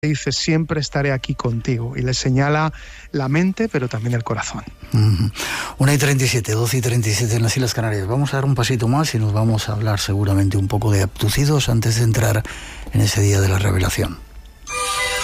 dice: siempre estaré aquí contigo, y le señala la mente pero también el corazón. 1:37, 12:37 en las Islas Canarias. Vamos a dar un pasito más y nos vamos a hablar seguramente un poco de abducidos antes de entrar en ese día de la revelación.